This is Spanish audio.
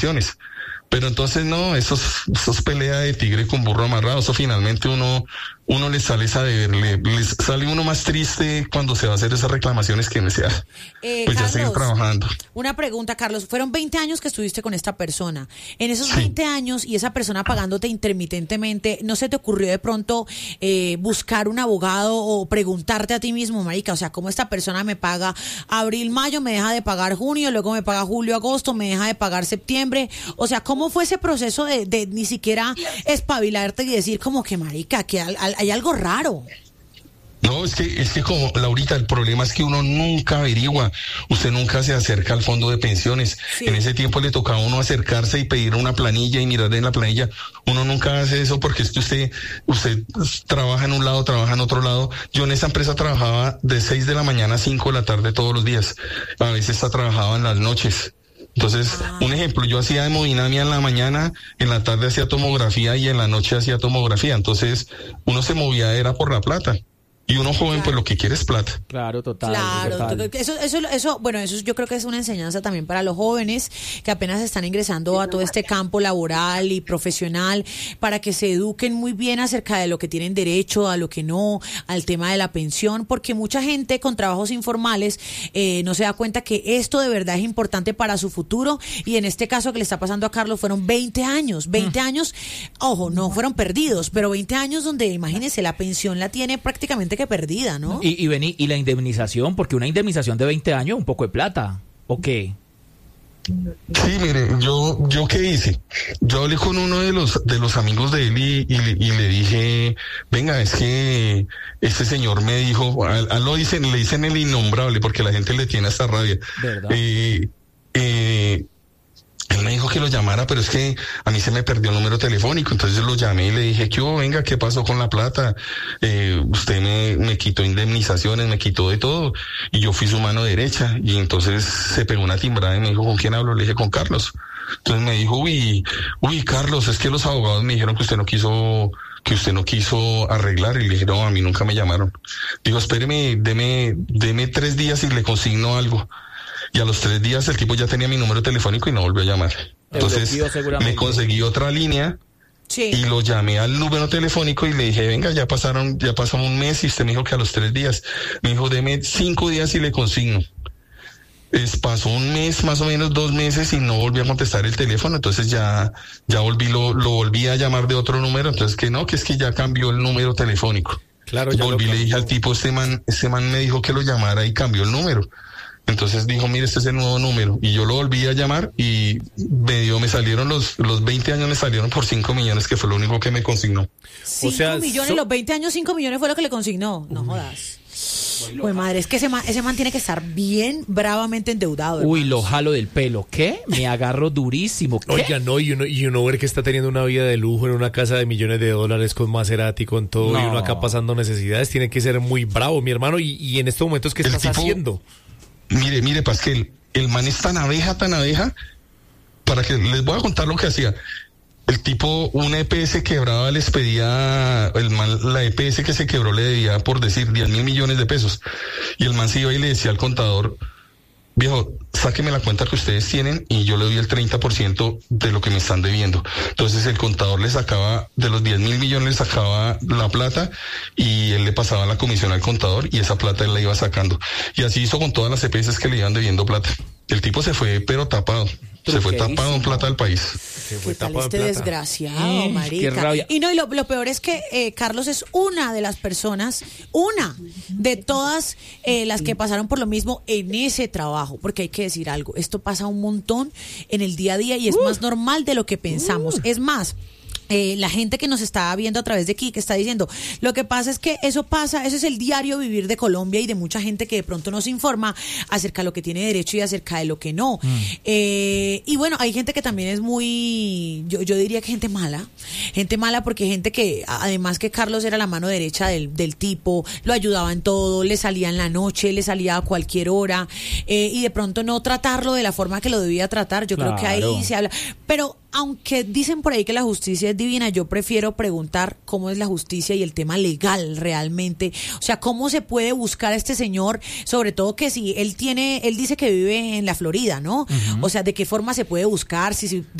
Pero entonces no, esos pelea de tigre con burro amarrado, eso finalmente uno le sale a deber, le sale uno más triste cuando se va a hacer esas reclamaciones que pues Carlos, ya seguir trabajando. Una pregunta, Carlos, fueron 20 años que estuviste con esta persona. En esos 20 años y esa persona pagándote intermitentemente, ¿no se te ocurrió de pronto buscar un abogado o preguntarte a ti mismo, marica, o sea, cómo esta persona me paga abril, mayo, me deja de pagar junio, luego me paga julio, agosto, me deja de pagar septiembre? O sea, ¿cómo fue ese proceso de ni siquiera espabilarte y decir como que, marica, que hay algo raro? No, es que como Laurita, el problema es que uno nunca averigua, usted nunca se acerca al fondo de pensiones. Sí. En ese tiempo le tocaba a uno acercarse y pedir una planilla y mirar en la planilla. Uno nunca hace eso porque es que usted trabaja en un lado, trabaja en otro lado. Yo en esa empresa trabajaba de 6 de la mañana a 5 de la tarde todos los días. A veces trabajaba en las noches. Entonces, un ejemplo, yo hacía hemodinamia en la mañana, en la tarde hacía tomografía y en la noche hacía tomografía. Entonces, uno se movía era por la plata. Y uno joven, claro, pues lo que quiere es plata. Claro, total. Claro, total. Eso, bueno, eso yo creo que es una enseñanza también para los jóvenes que apenas están ingresando a todo este campo laboral y profesional, para que se eduquen muy bien acerca de lo que tienen derecho, a lo que no, al tema de la pensión, porque mucha gente con trabajos informales no se da cuenta que esto de verdad es importante para su futuro, y en este caso que le está pasando a Carlos fueron 20 años, ojo, no fueron perdidos, pero 20 años donde, imagínense, la pensión la tiene prácticamente que perdida, ¿no? Y Beni, y la indemnización, porque una indemnización de 20 años, un poco de plata, ¿o qué? Sí, mire, yo ¿qué hice? Yo hablé con uno de los amigos de él y le dije, venga, es que este señor me dijo, le dicen el innombrable porque la gente le tiene hasta rabia. ¿Verdad? Él me dijo que lo llamara, pero es que a mí se me perdió el número telefónico, entonces yo lo llamé y le dije, venga, ¿qué pasó con la plata? Usted me quitó indemnizaciones, me quitó de todo, y yo fui su mano derecha, y entonces se pegó una timbrada y me dijo, ¿con quién hablo? Le dije, con Carlos. Entonces me dijo, uy, Carlos, es que los abogados me dijeron que usted no quiso arreglar, y le dije, no, a mí nunca me llamaron. Digo, espéreme, deme 3 días y le consigno algo. Y a los 3 días el tipo ya tenía mi número telefónico y no volvió a llamar. Entonces me conseguí otra línea, sí, y lo llamé al número telefónico y le dije, venga, ya pasó un mes y usted me dijo que a los 3 días. Me dijo, deme 5 días y le consigno. Pasó un mes, más o menos 2 meses, y no volví a contestar el teléfono. Entonces ya volví, lo volví a llamar de otro número. Entonces que es que ya cambió el número telefónico. Claro, ya volví, le dije al tipo, este man me dijo que lo llamara y cambió el número. Entonces dijo, mire, este es el nuevo número. Y yo lo volví a llamar y me salieron los 20 años, me salieron por 5 millones, que fue lo único que me consignó. 5 millones, los 20 años, 5 millones fue lo que le consignó. No jodas. Pues madre, es que ese man tiene que estar bien bravamente endeudado, hermanos. Uy, lo jalo del pelo. ¿Qué? Me agarro durísimo. ¿Qué? Oiga, no, y uno ver que está teniendo una vida de lujo en una casa de millones de dólares con Maserati, con todo, no, y uno acá pasando necesidades, tiene que ser muy bravo, mi hermano. Y en estos momentos, ¿qué estás haciendo? Mire, Pasquel, el man es tan abeja, para que les voy a contar lo que hacía. El tipo, una EPS quebrada, les pedía, la EPS que se quebró le debía, por decir, 10.000 millones de pesos. Y el man se iba y le decía al contador, viejo, sáqueme la cuenta que ustedes tienen y yo le doy el 30% de lo que me están debiendo. Entonces el contador le sacaba, de los 10.000 millones le sacaba la plata y él le pasaba la comisión al contador y esa plata él la iba sacando. Y así hizo con todas las EPS que le iban debiendo plata. El tipo se fue, pero tapado. Se fue tapado en plata del país. ¿Qué tal este desgraciado, marica? Qué rabia. Y lo peor es que Carlos es una de las personas, una de todas las que pasaron por lo mismo en ese trabajo. Porque hay que decir algo, esto pasa un montón en el día a día y es más normal de lo que pensamos. Es más, la gente que nos está viendo a través de aquí, que está diciendo, lo que pasa es que eso es el diario vivir de Colombia y de mucha gente que de pronto no se informa acerca de lo que tiene derecho y acerca de lo que no. Y bueno, hay gente que también es muy, yo diría que gente mala porque gente que, además que Carlos era la mano derecha del tipo, lo ayudaba en todo, le salía en la noche, le salía a cualquier hora, y de pronto no tratarlo de la forma que lo debía tratar, yo creo que ahí se habla, pero aunque dicen por ahí que la justicia es divina, yo prefiero preguntar cómo es la justicia y el tema legal realmente. O sea, cómo se puede buscar a este señor, sobre todo que si él dice que vive en la Florida, ¿no? O sea, de qué forma se puede buscar, si